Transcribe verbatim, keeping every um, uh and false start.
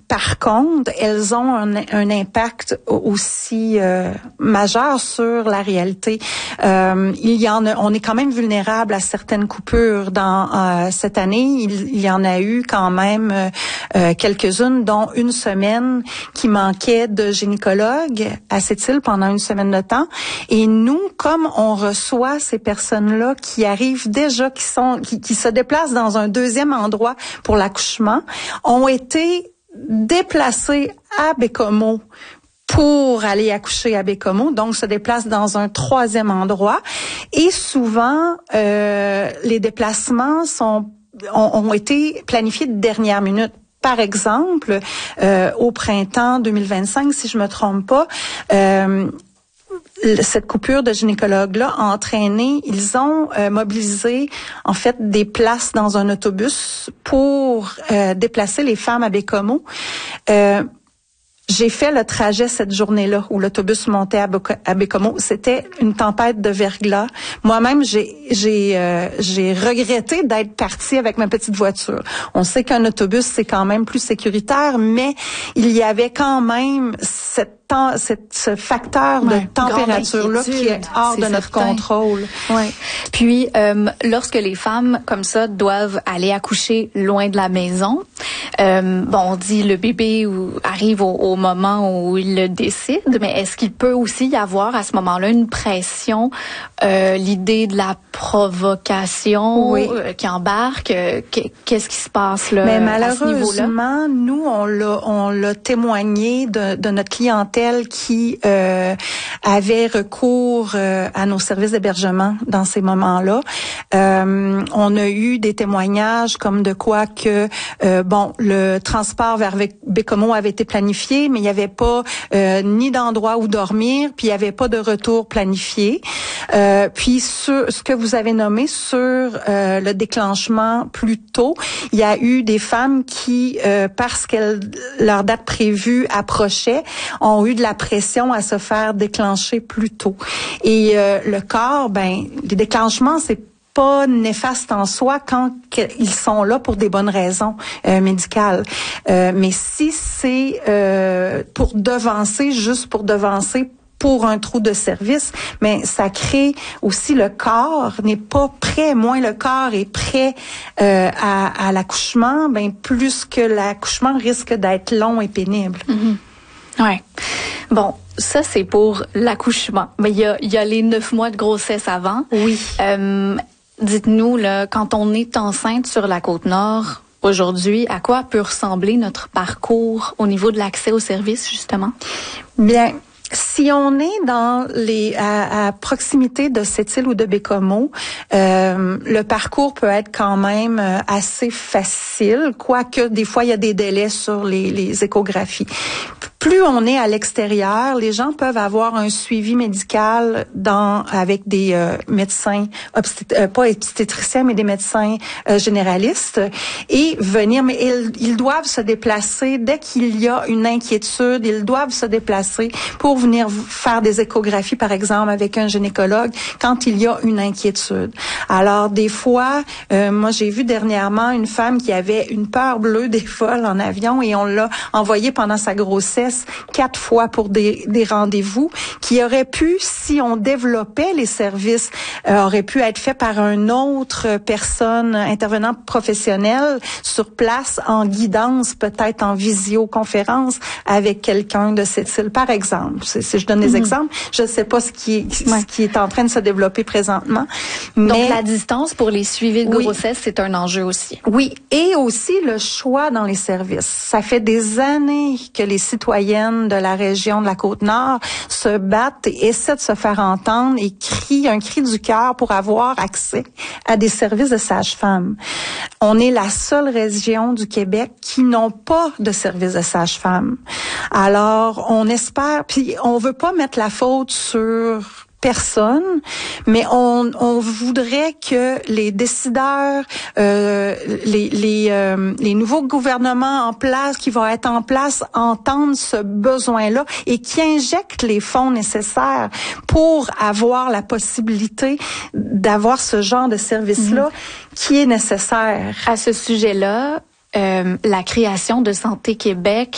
par contre, elles ont un, un impact aussi euh, majeur sur la réalité. Euh, il y en a, on est quand même vulnérable à certaines coupures dans euh, cette année. Il, il y en a eu quand même euh, quelques-unes, dont une semaine qui manquait de gynécologue à Sept-Îles pendant une semaine de temps. Et nous, comme on reçoit ces personnes-là qui arrivent déjà, qui sont, qui, qui se déplacent dans un deuxième endroit pour l'accouchement, ont été déplacées à Baie-Comeau pour aller accoucher à Baie-Comeau, donc se déplacent dans un troisième endroit. Et souvent, euh, les déplacements sont ont, ont été planifiés de dernière minute. Par exemple, euh, au printemps deux mille vingt-cinq, si je me trompe pas, euh, cette coupure de gynécologue-là a entraîné, ils ont euh, mobilisé en fait des places dans un autobus pour euh, déplacer les femmes à Baie-Comeau. Euh, J'ai fait le trajet cette journée-là où l'autobus montait à, Be- à Baie-Comeau. C'était une tempête de verglas. Moi-même, j'ai j'ai euh, j'ai regretté d'être partie avec ma petite voiture. On sait qu'un autobus, c'est quand même plus sécuritaire, mais il y avait quand même cette Temps, cette, ce facteur ouais, de température-là qui est hors de notre certain. contrôle. Ouais. Puis, euh, lorsque les femmes, comme ça, doivent aller accoucher loin de la maison, euh, bon, on dit le bébé ou, arrive au, au moment où il le décide, mais est-ce qu'il peut aussi y avoir à ce moment-là une pression, euh, l'idée de la provocation oui. euh, qui embarque? Euh, qu'est-ce qui se passe là? Mais malheureusement, à ce niveau-là? nous, on l'a, on l'a témoigné de, de notre clientèle qui euh, avait recours euh, à nos services d'hébergement dans ces moments-là. Euh, on a eu des témoignages comme de quoi que euh, bon, le transport vers Baie-Comeau avait été planifié, mais il n'y avait pas euh, ni d'endroit où dormir, puis il n'y avait pas de retour planifié. Euh, puis sur ce que vous avez nommé sur euh, le déclenchement plus tôt, il y a eu des femmes qui, euh, parce que leur date prévue approchait, ont eu de la pression à se faire déclencher plus tôt. Et euh, le corps, ben, les déclenchements, c'est pas néfaste en soi quand ils sont là pour des bonnes raisons euh, médicales. Euh, mais si c'est euh, pour devancer, juste pour devancer, pour un trou de service, mais ça crée aussi le corps n'est pas prêt. Moins le corps est prêt euh, à, à l'accouchement, ben plus que l'accouchement risque d'être long et pénible. Mm-hmm. Ouais. Bon, ça c'est pour l'accouchement. Mais il y a, il y a les neuf mois de grossesse avant. Oui. Euh, dites-nous là, quand on est enceinte sur la Côte-Nord aujourd'hui, à quoi peut ressembler notre parcours au niveau de l'accès aux services justement? Bien. Si on est dans les à, à proximité de Sept-Îles ou de Baie-Comeau, euh, le parcours peut être quand même assez facile, quoique des fois il y a des délais sur les, les échographies. Plus on est à l'extérieur, les gens peuvent avoir un suivi médical dans avec des euh, médecins, obsté- euh, pas obstétriciens, mais des médecins euh, généralistes et venir, mais ils, ils doivent se déplacer dès qu'il y a une inquiétude, ils doivent se déplacer pour venir faire des échographies, par exemple, avec un gynécologue quand il y a une inquiétude. Alors, des fois, euh, moi, j'ai vu dernièrement une femme qui avait une peur bleue des vols en avion et on l'a envoyée pendant sa grossesse quatre fois pour des, des rendez-vous qui auraient pu, si on développait les services, euh, auraient pu être faits par une autre personne, intervenant professionnel sur place en guidance, peut-être en visioconférence avec quelqu'un de cette île, par exemple. Si, si je donne des mm-hmm. exemples, je ne sais pas ce qui, est, ouais. ce qui est en train de se développer présentement. Donc, mais, la distance pour les suivis de oui, grossesse, c'est un enjeu aussi. Oui, et aussi le choix dans les services. Ça fait des années que les citoyennes de la région de la Côte-Nord se battent et essaient de se faire entendre et crient un cri du cœur pour avoir accès à des services de sage-femme. On est la seule région du Québec qui n'ont pas de services de sage-femme. Alors, on espère, puis on veut pas mettre la faute sur personne, mais on, on voudrait que les décideurs, euh, les les, euh, les nouveaux gouvernements en place, qui vont être en place, entendent ce besoin-là et qui injectent les fonds nécessaires pour avoir la possibilité d'avoir ce genre de service-là mmh. qui est nécessaire. À ce sujet-là, Euh, la création de Santé Québec